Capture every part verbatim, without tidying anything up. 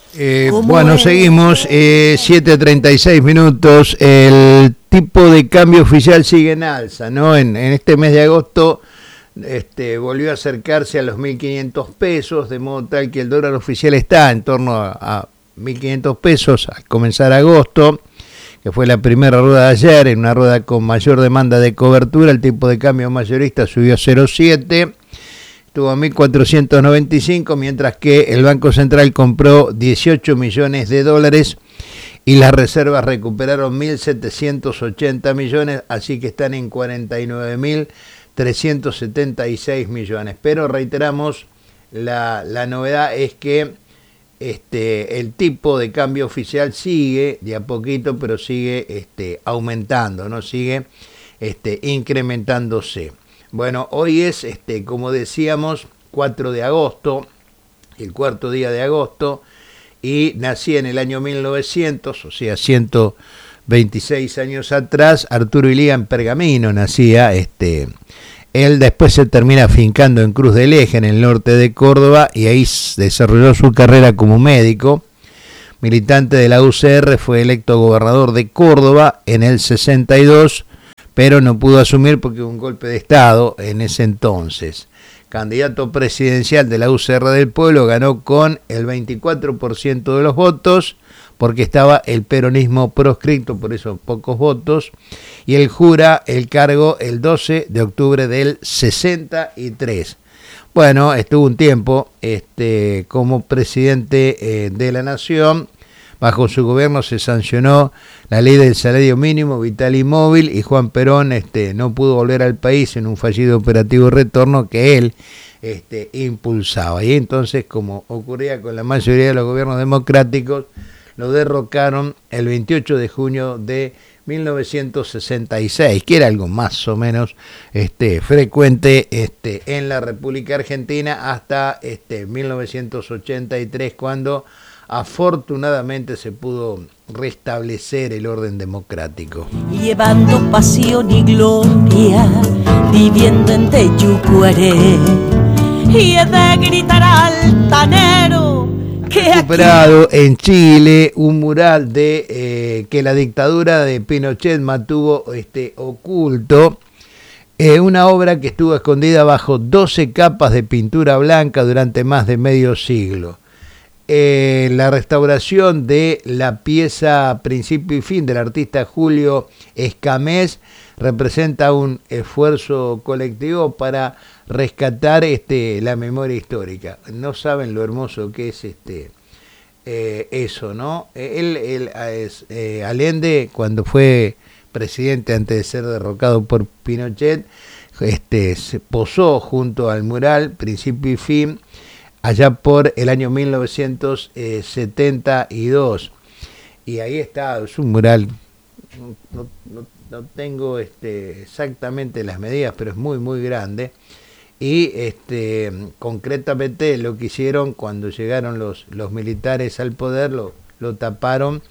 Eh, bueno, seguimos, eh, siete treinta y seis minutos, el tipo de cambio oficial sigue en alza, ¿no? En, en este mes de agosto este, volvió a acercarse a los mil quinientos pesos, de modo tal que el dólar oficial está en torno a, a mil quinientos pesos al comenzar agosto, que fue la primera rueda de ayer, en una rueda con mayor demanda de cobertura. El tipo de cambio mayorista subió cero coma siete, estuvo a mil cuatrocientos noventa y cinco, mientras que el Banco Central compró dieciocho millones de dólares y las reservas recuperaron mil setecientos ochenta millones, así que están en cuarenta y nueve mil trescientos setenta y seis millones. Pero reiteramos, la, la novedad es que este, el tipo de cambio oficial sigue de a poquito, pero sigue este, aumentando, ¿no? Sigue este, incrementándose. Bueno, hoy es, este, como decíamos, cuatro de agosto, el cuarto día de agosto, y nací en el año mil novecientos, o sea, ciento veintiséis años atrás. Arturo Illia en Pergamino nacía, este, él después se termina afincando en Cruz del Eje, en el norte de Córdoba, y ahí desarrolló su carrera como médico. Militante de la U C R, fue electo gobernador de Córdoba en el sesenta y dos, pero no pudo asumir porque hubo un golpe de Estado en ese entonces. Candidato presidencial de la U C R del Pueblo, ganó con el veinticuatro por ciento de los votos, porque estaba el peronismo proscripto, por eso pocos votos, y él jura el cargo el doce de octubre del sesenta y tres. Bueno, estuvo un tiempo este, como presidente eh, de la Nación. Bajo su gobierno se sancionó la ley del salario mínimo vital y móvil, y Juan Perón este, no pudo volver al país en un fallido operativo retorno que él este, impulsaba. Y entonces, como ocurría con la mayoría de los gobiernos democráticos, lo derrocaron el veintiocho de junio de mil novecientos sesenta y seis, que era algo más o menos este, frecuente este, en la República Argentina, hasta este, mil novecientos ochenta y tres, cuando afortunadamente se pudo restablecer el orden democrático. Llevando pasión y gloria, viviendo en Teyucuaré, y he de gritar altanero que aquí... Recuperado en Chile un mural de eh, que la dictadura de Pinochet mantuvo este, oculto, eh, una obra que estuvo escondida bajo doce capas de pintura blanca durante más de medio siglo. Eh, la restauración de la pieza Principio y Fin del artista Julio Escamés representa un esfuerzo colectivo para rescatar este, la memoria histórica. No saben lo hermoso que es este eh, eso, ¿no? Él, él es, eh, Allende, cuando fue presidente antes de ser derrocado por Pinochet, este, se posó junto al mural Principio y Fin allá por el año mil novecientos setenta y dos, y ahí está, es un mural, no, no, no tengo este, exactamente las medidas, pero es muy muy grande, y este, concretamente lo que hicieron cuando llegaron los, los militares al poder, lo, lo taparon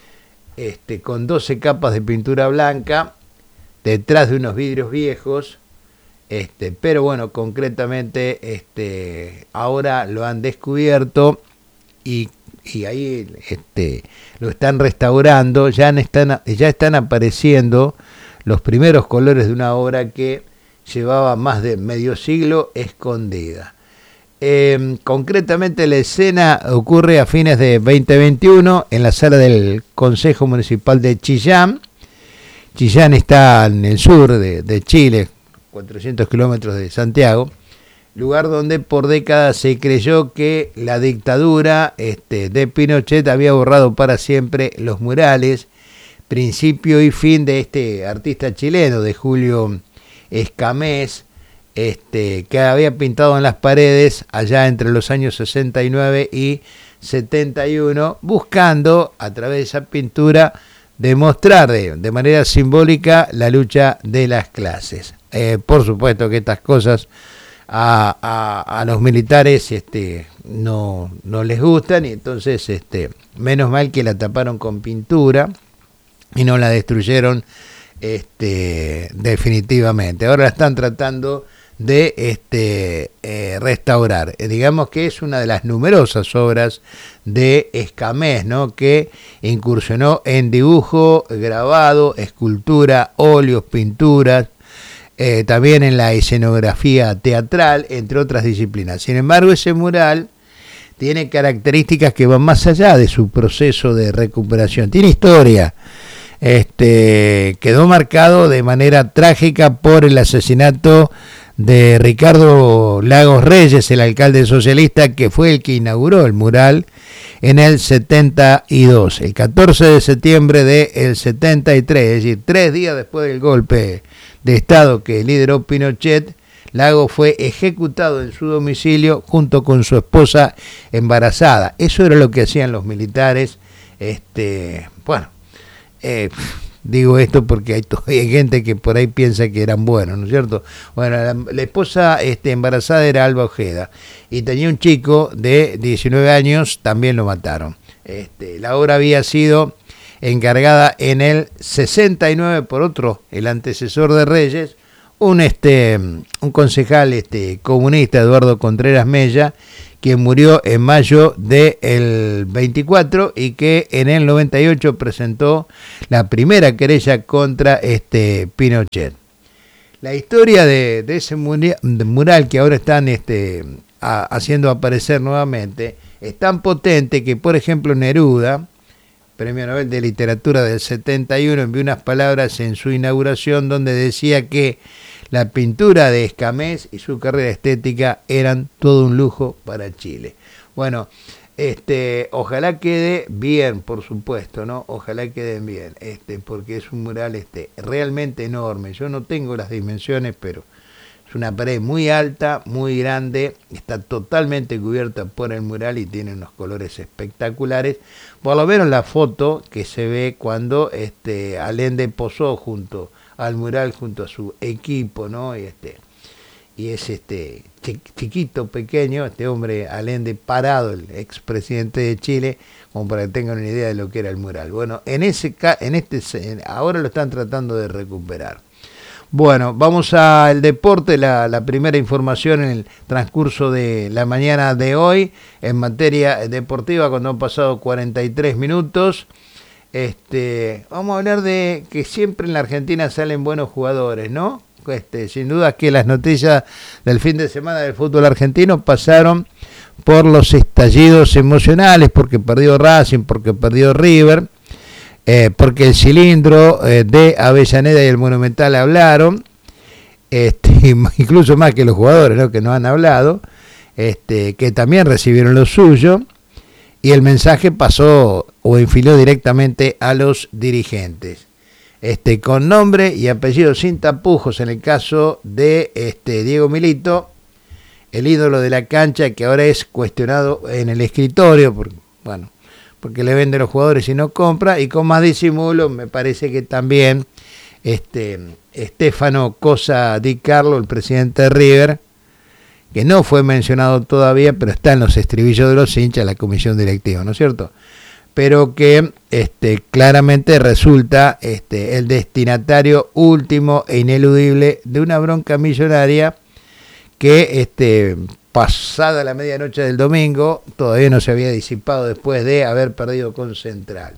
este, con doce capas de pintura blanca, detrás de unos vidrios viejos. Este, pero bueno, concretamente este, ahora lo han descubierto y, y ahí este, lo están restaurando. Ya están, ya están apareciendo los primeros colores de una obra que llevaba más de medio siglo escondida. Eh, concretamente la escena ocurre a fines de veinte veintiuno en la sala del Consejo Municipal de Chillán. Chillán está en el sur de, de Chile, cuatrocientos kilómetros de Santiago, lugar donde por décadas se creyó que la dictadura este, de Pinochet había borrado para siempre los murales Principio y Fin de este artista chileno, de Julio Escamés, este, que había pintado en las paredes allá entre los años sesenta y nueve y setenta y uno, buscando a través de esa pintura demostrar de, de manera simbólica la lucha de las clases. Eh, por supuesto que estas cosas a, a, a los militares este, no, no les gustan, y entonces este, menos mal que la taparon con pintura y no la destruyeron este, definitivamente. Ahora la están tratando de este eh, restaurar. Eh, digamos que es una de las numerosas obras de Escamés, ¿no? Que incursionó en dibujo, grabado, escultura, óleos, pinturas, eh, también en la escenografía teatral, entre otras disciplinas. Sin embargo, ese mural tiene características que van más allá de su proceso de recuperación. Tiene historia. Este, quedó marcado de manera trágica por el asesinato de Ricardo Lagos Reyes, el alcalde socialista, que fue el que inauguró el mural en el setenta y dos, el catorce de septiembre del setenta y tres, es decir, tres días después del golpe de Estado que lideró Pinochet. Lagos fue ejecutado en su domicilio junto con su esposa embarazada. Eso era lo que hacían los militares. Este, bueno, eh, digo esto porque hay todavía gente que por ahí piensa que eran buenos, ¿no es cierto? Bueno, la, la esposa este, embarazada era Alba Ojeda y tenía un chico de diecinueve años, también lo mataron. Este, la obra había sido encargada en el sesenta y nueve por otro, el antecesor de Reyes, un este un concejal este comunista, Eduardo Contreras Mella, quien murió en mayo del veinticuatro y que en el noventa y ocho presentó la primera querella contra este Pinochet. La historia de, de ese mural que ahora están este, a, haciendo aparecer nuevamente es tan potente que, por ejemplo, Neruda, Premio Nobel de Literatura del setenta y uno, envió unas palabras en su inauguración donde decía que la pintura de Escamés y su carrera estética eran todo un lujo para Chile. Bueno, este, ojalá quede bien, por supuesto, ¿no? Ojalá queden bien, este, porque es un mural este, realmente enorme. Yo no tengo las dimensiones, pero es una pared muy alta, muy grande, está totalmente cubierta por el mural y tiene unos colores espectaculares. Por lo menos la foto que se ve cuando este, Allende posó junto al mural junto a su equipo, ¿no? Y este y es este chiquito, pequeño, este hombre Allende parado, el expresidente de Chile, como para que tengan una idea de lo que era el mural. Bueno, en ese en este ahora lo están tratando de recuperar. Bueno, vamos al deporte, la, la primera información en el transcurso de la mañana de hoy en materia deportiva cuando han pasado cuarenta y tres minutos. Este, vamos a hablar de que siempre en la Argentina salen buenos jugadores, ¿no? Este, sin duda que las noticias del fin de semana del fútbol argentino pasaron por los estallidos emocionales, porque perdió Racing, porque perdió River, eh, porque el cilindro eh, de Avellaneda y el Monumental hablaron, este, incluso más que los jugadores, ¿no? Que no han hablado, este, que también recibieron lo suyo. Y el mensaje pasó o enfiló directamente a los dirigentes. Este, con nombre y apellido sin tapujos en el caso de este, Diego Milito, el ídolo de la cancha que ahora es cuestionado en el escritorio, porque, bueno, porque le vende a los jugadores y no compra, y con más disimulo me parece que también este, Stefano Cosa Di Carlo, el presidente de River, que no fue mencionado todavía, pero está en los estribillos de los hinchas, la comisión directiva, ¿no es cierto? Pero que este, claramente resulta este, el destinatario último e ineludible de una bronca millonaria que este, pasada la medianoche del domingo todavía no se había disipado después de haber perdido con Central.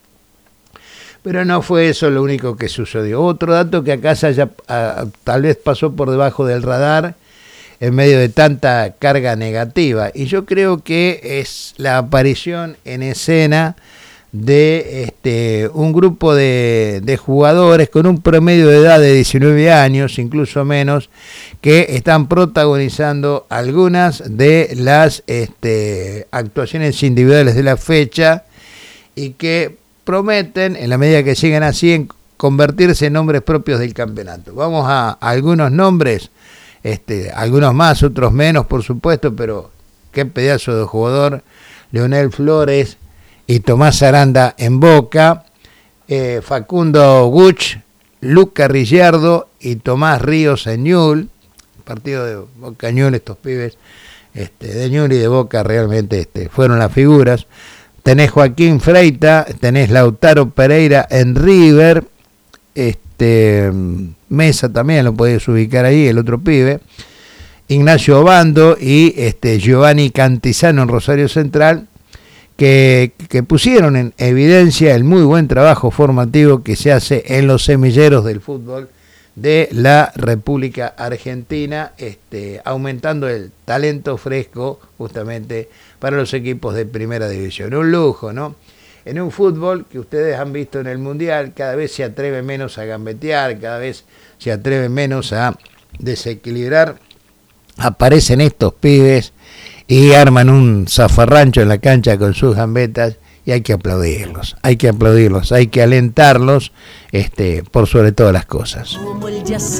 Pero no fue eso lo único que sucedió. Otro dato que acá se haya, a, tal vez pasó por debajo del radar, en medio de tanta carga negativa, y yo creo que es la aparición en escena de este, un grupo de, de jugadores con un promedio de edad de diecinueve años, incluso menos, que están protagonizando algunas de las este, actuaciones individuales de la fecha y que prometen, en la medida que sigan así, en convertirse en nombres propios del campeonato. Vamos a, a algunos nombres. Este, algunos más, otros menos, por supuesto, pero qué pedazo de jugador. Leonel Flores y Tomás Aranda en Boca, eh, Facundo Guch, Luca Ricciardo y Tomás Ríos en Newell's, partido de Boca Newell's, estos pibes este, de Newell's y de Boca realmente este, fueron las figuras. Tenés Joaquín Freita, tenés Lautaro Pereira en River, este... Mesa también lo podés ubicar ahí, el otro pibe. Ignacio Obando y este, Giovanni Cantizano en Rosario Central, que, que pusieron en evidencia el muy buen trabajo formativo que se hace en los semilleros del fútbol de la República Argentina, este, aumentando el talento fresco justamente para los equipos de primera división. Un lujo, ¿no? En un fútbol que ustedes han visto en el Mundial, cada vez se atreve menos a gambetear, cada vez se atreve menos a desequilibrar. Aparecen estos pibes y arman un zafarrancho en la cancha con sus gambetas, y hay que aplaudirlos, hay que aplaudirlos, hay que alentarlos, este, por sobre todas las cosas.